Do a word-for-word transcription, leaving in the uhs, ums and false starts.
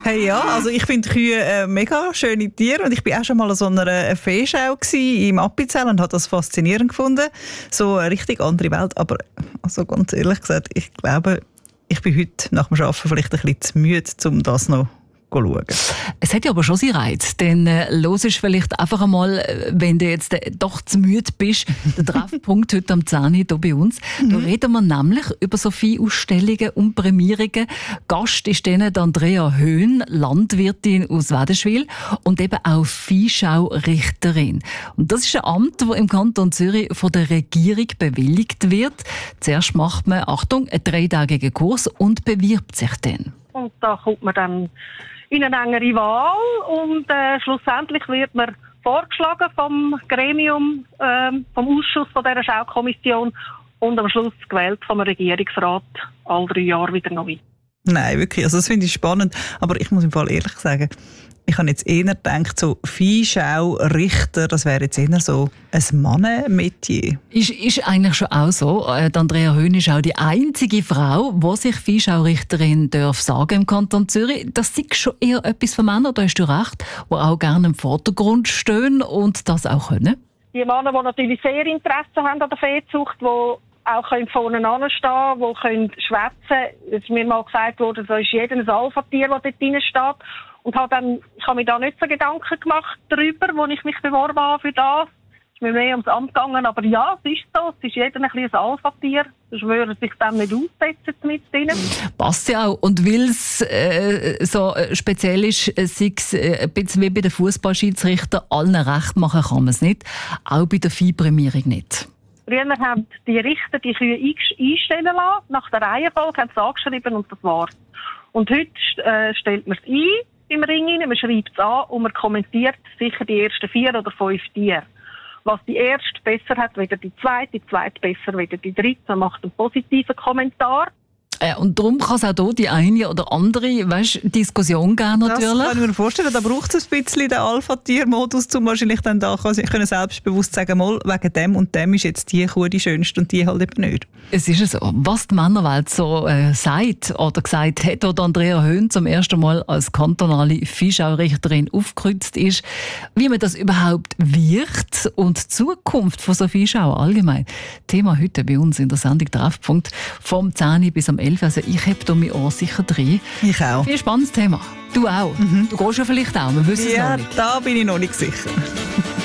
Hey, ja, also ich finde Kühe äh, mega schöne Tiere und ich bin auch schon mal an so einer Feeschau im Appenzell und habe das faszinierend gefunden. So eine richtig andere Welt, aber also ganz ehrlich gesagt, ich glaube, ich bin heute nach dem Arbeiten vielleicht ein bisschen zu müde, um das noch zu schauen. Es hat ja aber schon seinen Reiz, denn äh, los ist vielleicht einfach einmal, wenn du jetzt äh, doch zu müde bist, der Treffpunkt heute am zehn hier bei uns. Mhm. Da reden wir nämlich über so viele Ausstellungen und Prämierungen. Gast ist dann Andrea Höhn, Landwirtin aus Wädenswil und eben auch Viehschaurichterin. Und das ist ein Amt, das im Kanton Zürich von der Regierung bewilligt wird. Zuerst macht man, Achtung, einen dreitägigen Kurs und bewirbt sich dann. Und da kommt man dann in eine engere Wahl und äh, schlussendlich wird man vorgeschlagen vom Gremium, äh, vom Ausschuss von dieser Schaukommission und am Schluss gewählt vom Regierungsrat alle drei Jahre wieder neu. Nein, wirklich, also das finde ich spannend, aber ich muss im Fall ehrlich sagen, ich habe jetzt eher gedacht, so Viehschaurichter, das wäre jetzt eher so ein Mannenmetier. Ist, ist eigentlich schon auch so. Die Andrea Höhn ist auch die einzige Frau, die sich Viehschaurichterin darf sagen im Kanton Zürich. Das ist schon eher etwas für Männer, da hast du recht, die auch gerne im Vordergrund stehen und das auch können. Die Männer, die natürlich sehr Interesse haben an der Viehzucht, die auch vorne anstehen können, die können schwätzen. Es ist mir mal gesagt worden, da ist jeder ein Alpha-Tier, das dort drin steht. Und habe dann, ich habe mir da nicht so Gedanken gemacht darüber, wo ich mich beworben habe für das. Es ist mir mehr ums Amt gegangen, aber ja, es ist so. Es ist jeder ein bisschen ein Alpha-Tier. Sonst würde sich dem nicht aussetzen mit denen. Passt ja auch. Und weil es äh, so speziell ist, äh, sei es äh, ein bisschen wie bei den Fußballschiedsrichtern, allen recht machen kann man es nicht. Auch bei der Viehprämierung nicht. Früher haben die Richter die Kühe einstellen lassen. Nach der Reihenfolge haben sie angeschrieben und das war's. Und heute äh, stellt man es ein im Ring rein, man schreibt es an und man kommentiert sicher die ersten vier oder fünf Tiere. Was die erste besser hat, weder die zweite, die zweite besser, weder die dritte. Man macht einen positiven Kommentar. Äh, und darum kann es auch hier die eine oder andere weißt, Diskussion geben natürlich. Das kann ich mir vorstellen. Da braucht es ein bisschen den Alpha-Tier-Modus, um wahrscheinlich dann da können selbstbewusst sagen, mal, wegen dem und dem ist jetzt die Kuh die schönste und die halt eben nicht. Es ist so. Was die Männerwelt so äh, sagt oder gesagt hat, oder Andrea Höhn zum ersten Mal als kantonale Viehschaurichterin aufgekreuzt ist, wie man das überhaupt wird und die Zukunft von so Viehschau allgemein. Thema heute bei uns in der Sendung Treffpunkt vom zehn bis am elf. Also ich habe da mein Ohr sicher drin. Ich auch. Viel spannendes Thema. Du auch. Mhm. Du gehst ja vielleicht auch, wir wissen es ja, noch nicht. Da bin ich noch nicht sicher.